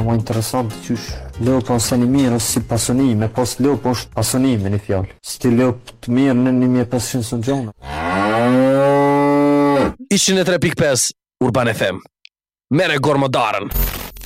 ka më interesant qysh lopa ose një mirë ose si pasonime, pas lopa është pasonime një fjallë. Si ti lop të mirë në 1500 së gjona. 103.5 Urban FM. Mere gormodarën.